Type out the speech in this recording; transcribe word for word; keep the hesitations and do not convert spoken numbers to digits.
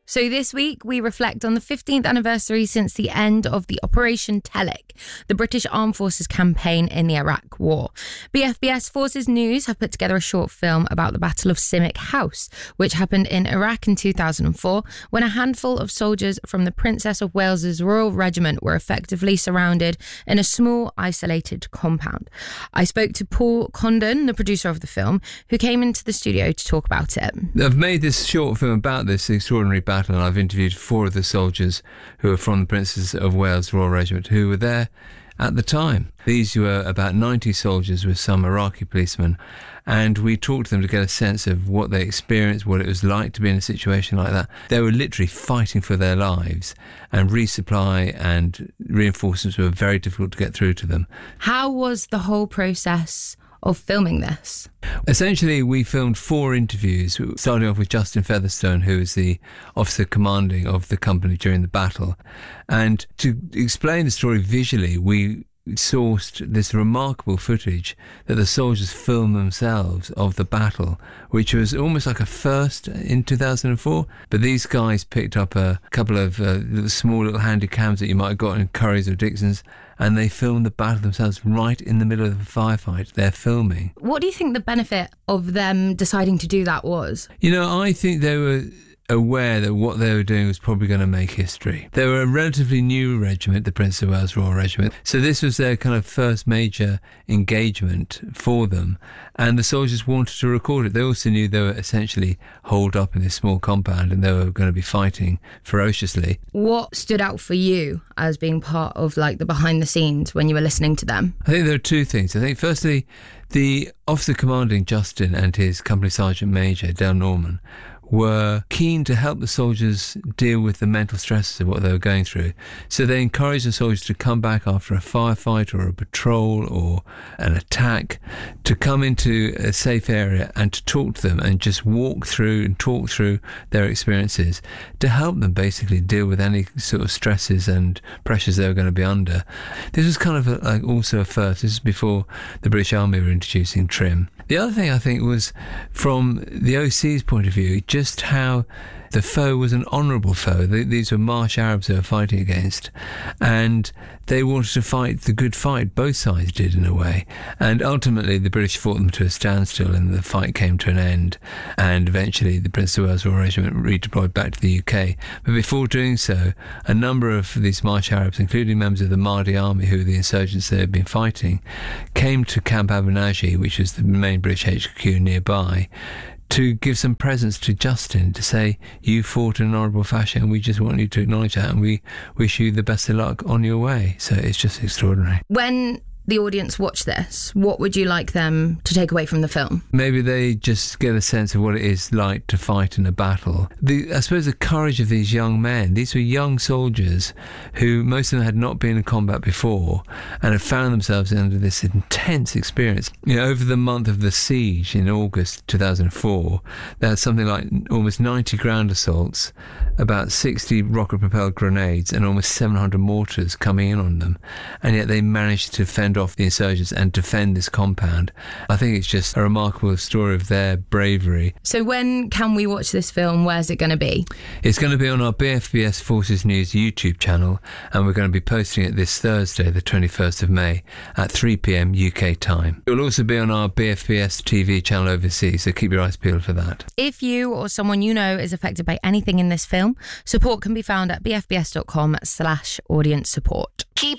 So this week, we reflect on the fifteenth anniversary since the end of the Operation Telic, the British Armed Forces campaign in the Iraq War. B F B S Forces News have put together a short film about the Battle of Simic House, which happened in Iraq in two thousand four, when a handful of soldiers from the Princess of Wales's Royal Regiment were effectively surrounded in a small, isolated compound. I spoke to Paul Condon, the producer of the film, who came into the studio to talk about it. I've made this short film about this extraordinary battle, and I've interviewed four of the soldiers who are from the Princess of Wales Royal Regiment who were there at the time. These were about ninety soldiers with some Iraqi policemen, and we talked to them to get a sense of what they experienced, what it was like to be in a situation like that. They were literally fighting for their lives, and resupply and reinforcements were very difficult to get through to them. How was the whole process of filming this? Essentially, we filmed four interviews, starting off with Justin Featherstone, who was the officer commanding of the company during the battle. And to explain the story visually, we sourced this remarkable footage that the soldiers filmed themselves of the battle, which was almost like a first in two thousand four. But these guys picked up a couple of uh, little small little handy cams that you might have got in Currys or Dixon's, and they filmed the battle themselves right in the middle of the firefight. They're filming. What do you think the benefit of them deciding to do that was? You know, I think they were aware that what they were doing was probably going to make history. They were a relatively new regiment, the Prince of Wales Royal Regiment, so this was their kind of first major engagement for them, and the soldiers wanted to record it. They also knew they were essentially holed up in this small compound and they were going to be fighting ferociously. What stood out for you as being part of like the behind the scenes when you were listening to them? I think there are two things. I think firstly, the officer commanding, Justin, and his company sergeant major, Dale Norman, were keen to help the soldiers deal with the mental stresses of what they were going through. So they encouraged the soldiers to come back after a firefight or a patrol or an attack, to come into a safe area and to talk to them and just walk through and talk through their experiences to help them basically deal with any sort of stresses and pressures they were going to be under. This was kind of a, like also a first. This is before the British Army were introducing trim. The other thing I think was, from the O C's point of view, just how the foe was an honourable foe. These were Marsh Arabs they were fighting against, and they wanted to fight the good fight. Both sides did, in a way, and ultimately the British fought them to a standstill and the fight came to an end, and eventually the Prince of Wales Royal Regiment redeployed back to the U K. But before doing so, a number of these Marsh Arabs, including members of the Mahdi army, who were the insurgents they had been fighting, came to Camp Abu Naji, which was the main British H Q nearby, to give some presents to Justin, to say, you fought in an honourable fashion and we just want you to acknowledge that and we wish you the best of luck on your way. So it's just extraordinary. When the audience watch this, what would you like them to take away from the film? Maybe they just get a sense of what it is like to fight in a battle. The, I suppose the courage of these young men. These were young soldiers who, most of them had not been in combat before and had found themselves under this intense experience. You know, over the month of the siege in August two thousand four, they had something like almost ninety ground assaults, about sixty rocket-propelled grenades and almost seven hundred mortars coming in on them, and yet they managed to fend off the insurgents and defend this compound. I think it's just a remarkable story of their bravery. So when can we watch this film? Where's it going to be? It's going to be on our B F B S Forces News YouTube channel, and we're going to be posting it this Thursday, the twenty-first of May, at three p.m. U K time. It will also be on our B F B S T V channel overseas, so keep your eyes peeled for that. If you or someone you know is affected by anything in this film, support can be found at bfbs.com slash audience support. Keep